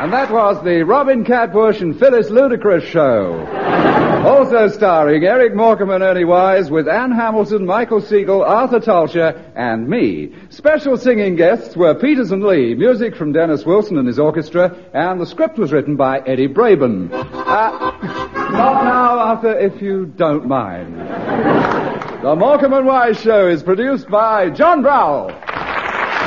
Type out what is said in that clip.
And that was the Robin Catbush and Phyllis Ludacris show. Also starring Eric Morecambe and Ernie Wise with Ann Hamilton, Michael Siegel, Arthur Tulcher, and me. Special singing guests were Peters and Lee, music from Dennis Wilson and his orchestra, and the script was written by Eddie Braben. Not now, Arthur, if you don't mind. The Morecambe and Wise show is produced by John Browell.